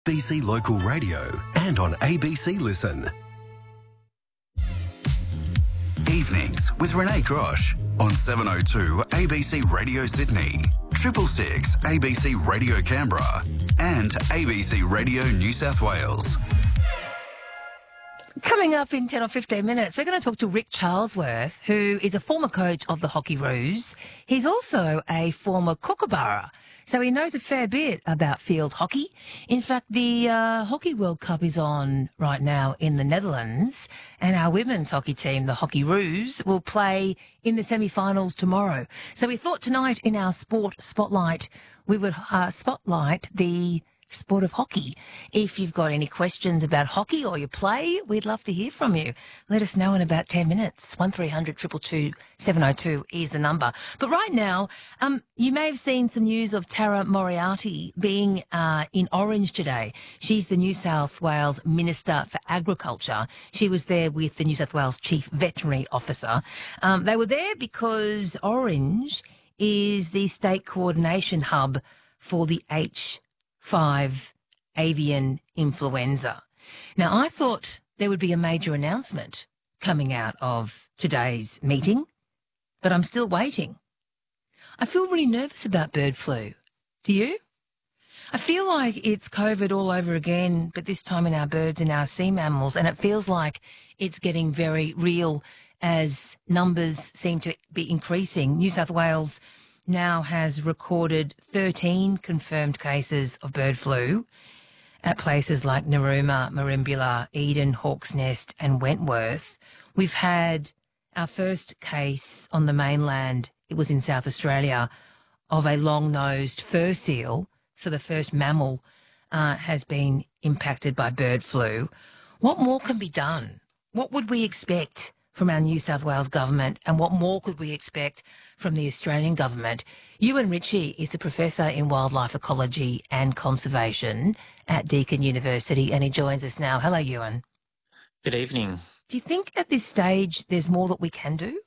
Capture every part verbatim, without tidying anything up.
A B C Local Radio and on A B C Listen. Evenings with Renee Grosh on seven oh two A B C Radio Sydney, triple six A B C Radio Canberra and A B C Radio New South Wales. Coming up in ten or fifteen minutes, we're going to talk to Rick Charlesworth, who is a former coach of the Hockeyroos. He's also a former Kookaburra, so he knows a fair bit about field hockey. In fact, the uh, Hockey World Cup is on right now in the Netherlands, and our women's hockey team, the Hockeyroos, will play in the semi-finals tomorrow. So we thought tonight in our Sport Spotlight, we would uh, spotlight the sport of hockey. If you've got any questions about hockey or your play, we'd love to hear from you. Let us know in about ten minutes. one three hundred two two two seven oh two is the number. But right now, um, you may have seen some news of Tara Moriarty being uh, in Orange today. She's the New South Wales Minister for Agriculture. She was there with the New South Wales Chief Veterinary Officer. Um, they were there because Orange is the state coordination hub for the H five avian influenza. Now, I thought there would be a major announcement coming out of today's meeting, but I'm still waiting. I feel really nervous about bird flu. Do you? I feel like it's COVID all over again, but this time in our birds and our sea mammals, and it feels like it's getting very real as numbers seem to be increasing. New South Wales now has recorded thirteen confirmed cases of bird flu at places like Narooma, Merimbula, Eden, Hawk's Nest and Wentworth. We've had our first case on the mainland, it was in South Australia, of a long-nosed fur seal. So the first mammal uh, has been impacted by bird flu. What more can be done? What would we expect from our New South Wales government, and what more could we expect from the Australian government? Ewan Ritchie is a professor in wildlife ecology and conservation at Deakin University, and he joins us now. Hello, Ewan. Good evening. Do you think at this stage there's more that we can do?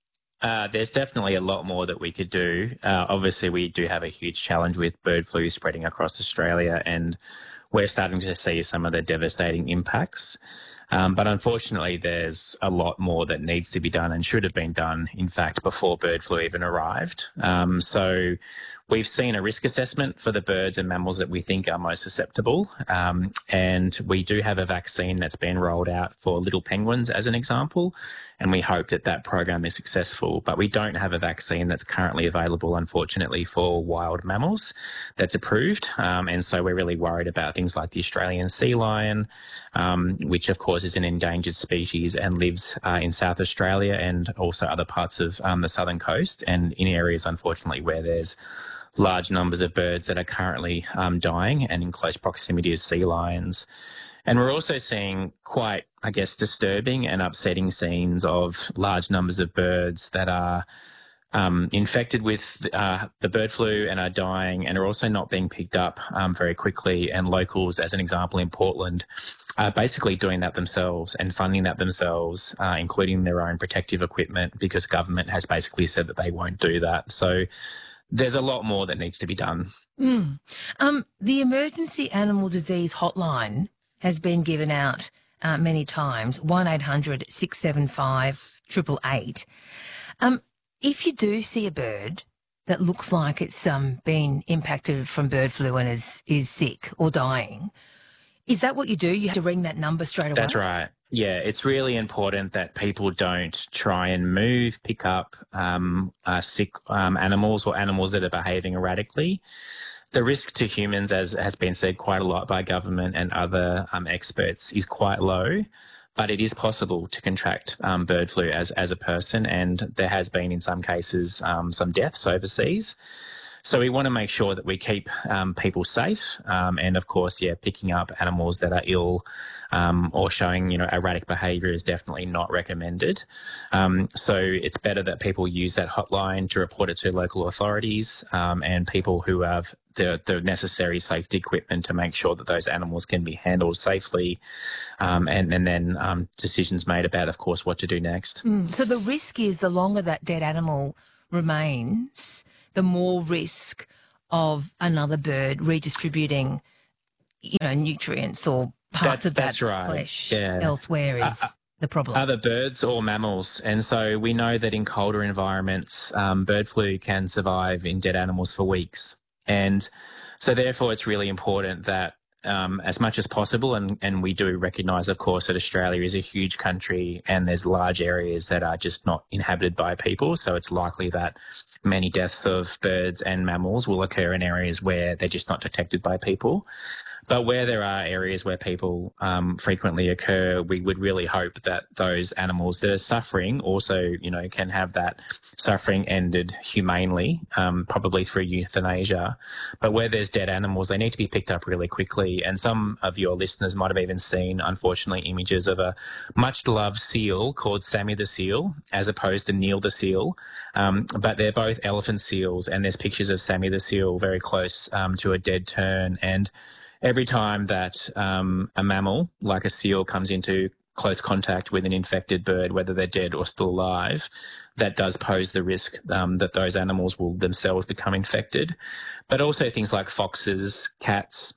Uh, there's definitely a lot more that we could do. Uh, obviously, we do have a huge challenge with bird flu spreading across Australia, and we're starting to see some of the devastating impacts. Um, but unfortunately, there's a lot more that needs to be done and should have been done, in fact, before bird flu even arrived. Um, so we've seen a risk assessment for the birds and mammals that we think are most susceptible. Um, and we do have a vaccine that's been rolled out for little penguins, as an example. And we hope that that program is successful. But we don't have a vaccine that's currently available, unfortunately, for wild mammals that's approved. Um, and so we're really worried about things like the Australian sea lion, um, which, of course, is an endangered species and lives uh, in South Australia and also other parts of um, the southern coast, and in areas, unfortunately, where there's large numbers of birds that are currently um, dying and in close proximity to sea lions. And we're also seeing quite, I guess, disturbing and upsetting scenes of large numbers of birds that are um, infected with uh, the bird flu and are dying and are also not being picked up um, very quickly. And locals, as an example in Portland, are basically doing that themselves and funding that themselves, uh, including their own protective equipment, because government has basically said that they won't do that. So there's a lot more that needs to be done. Mm. Um, the Emergency Animal Disease Hotline has been given out uh, many times, one eight hundred six seven five eight eight eight. Um, if you do see a bird that looks like it's um, been impacted from bird flu and is, is sick or dying, is that what you do? You have to ring that number straight away? That's right. Yeah, it's really important that people don't try and move, pick up um, uh, sick um, animals or animals that are behaving erratically. The risk to humans, as has been said quite a lot by government and other um, experts, is quite low, but it is possible to contract um, bird flu as, as a person, and there has been, in some cases, um, some deaths overseas. So we want to make sure that we keep um, people safe, um, and of course, yeah, picking up animals that are ill um, or showing, you know, erratic behaviour is definitely not recommended. Um, so it's better that people use that hotline to report it to local authorities um, and people who have the, the necessary safety equipment to make sure that those animals can be handled safely, um, and, and then um, decisions made about, of course, what to do next. Mm. So the risk is the longer that dead animal remains, the more risk of another bird redistributing you know, nutrients or parts That's of that that's right. flesh Yeah. elsewhere Uh, is the problem. Other birds or mammals. And so we know that in colder environments, um, bird flu can survive in dead animals for weeks. And so therefore it's really important that um, as much as possible, and, and we do recognise, of course, that Australia is a huge country and there's large areas that are just not inhabited by people. So it's likely that many deaths of birds and mammals will occur in areas where they're just not detected by people. But where there are areas where people um, frequently occur, we would really hope that those animals that are suffering also, you know, can have that suffering ended humanely, um, probably through euthanasia. But where there's dead animals, they need to be picked up really quickly. And some of your listeners might have even seen, unfortunately, images of a much-loved seal called Sammy the seal, as opposed to Neil the seal. Um, but they're both elephant seals, and there's pictures of Sammy the seal very close um, to a dead tern. And every time that um, a mammal, like a seal, comes into close contact with an infected bird, whether they're dead or still alive, that does pose the risk um, that those animals will themselves become infected. But also things like foxes, cats,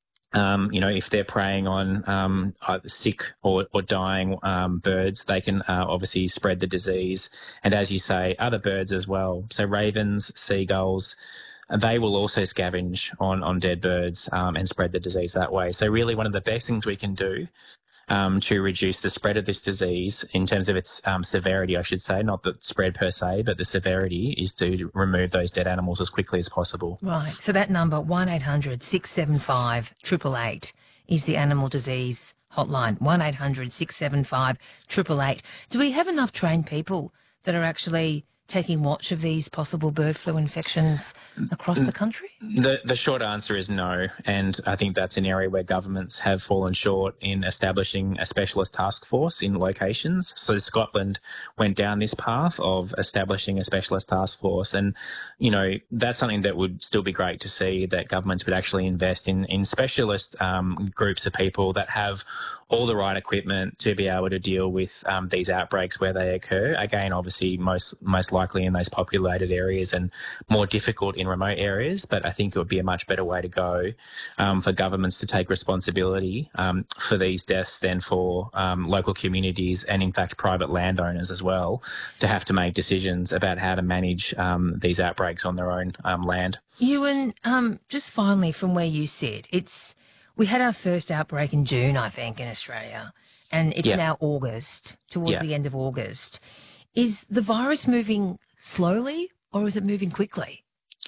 um, you know, if they're preying on um, either sick or, or dying um, birds, they can uh, obviously spread the disease. And as you say, other birds as well. So ravens, seagulls, they will also scavenge on, on dead birds um, and spread the disease that way. So really one of the best things we can do um, to reduce the spread of this disease in terms of its um, severity, I should say, not the spread per se, but the severity, is to remove those dead animals as quickly as possible. Right. So that number, one eight hundred six seven five eight eight eight, is the animal disease hotline, one eight hundred six seven five eight eight eight. Do we have enough trained people that are actually taking watch of these possible bird flu infections across the country? The the short answer is no, and I think that's an area where governments have fallen short in establishing a specialist task force in locations. So Scotland went down this path of establishing a specialist task force, and you know that's something that would still be great to see, that governments would actually invest in in specialist um, groups of people that have all the right equipment to be able to deal with um, these outbreaks where they occur. Again, obviously, most most likely in those populated areas and more difficult in remote areas. But I think it would be a much better way to go um, for governments to take responsibility um, for these deaths than for um, local communities and, in fact, private landowners as well to have to make decisions about how to manage um, these outbreaks on their own um, land. Ewan, um, just finally, from where you sit, it's we had our first outbreak in June, I think, in Australia, and it's Yeah. now August, towards Yeah. the end of August. Is the virus moving slowly or is it moving quickly?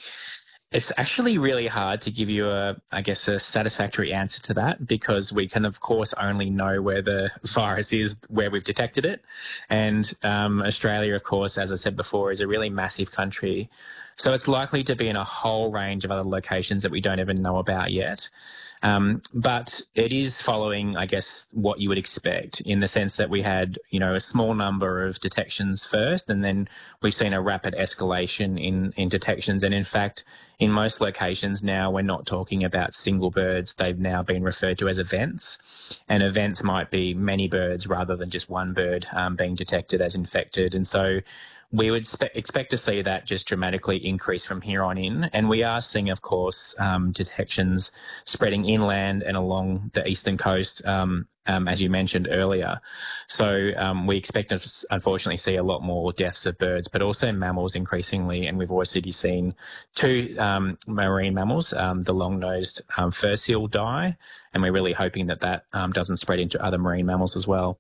It's actually really hard to give you a, I guess, a satisfactory answer to that, because we can, of course, only know where the virus is, where we've detected it. And um, Australia, of course, as I said before, is a really massive country. So it's likely to be in a whole range of other locations that we don't even know about yet. Um, but it is following, I guess, what you would expect, in the sense that we had, you know, a small number of detections first, and then we've seen a rapid escalation in, in detections. And in fact, in most locations now, we're not talking about single birds. They've now been referred to as events. And events might be many birds rather than just one bird um, being detected as infected. And so we would spe- expect to see that just dramatically increase from here on in. And we are seeing, of course, um, detections spreading inland and along the eastern coast, um, um, as you mentioned earlier. So um, we expect to, unfortunately, see a lot more deaths of birds, but also mammals increasingly. And we've already seen two um, marine mammals, um, the long-nosed um, fur seal, die. And we're really hoping that that um, doesn't spread into other marine mammals as well.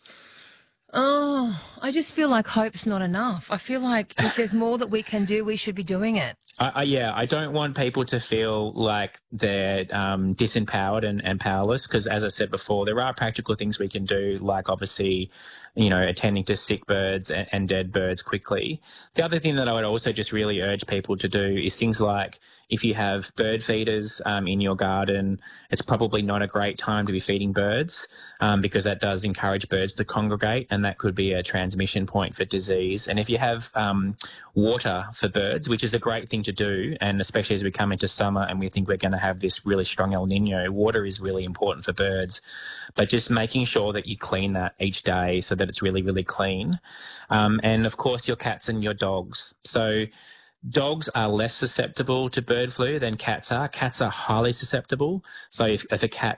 Oh, I just feel like hope's not enough. I feel like if there's more that we can do, we should be doing it. I, I, yeah, I don't want people to feel like they're um, disempowered and, and powerless, because, as I said before, there are practical things we can do, like obviously, you know, attending to sick birds and, and dead birds quickly. The other thing that I would also just really urge people to do is things like, if you have bird feeders um, in your garden, it's probably not a great time to be feeding birds um, because that does encourage birds to congregate, and that could be a transmission point for disease. And if you have um, water for birds, which is a great thing to do, and especially as we come into summer and we think we're going to have this really strong El Nino, water is really important for birds. But just making sure that you clean that each day so that it's really, really clean. Um, and, of course, your cats and your dogs. So Dogs are less susceptible to bird flu than cats are. Cats are highly susceptible. So if, if a cat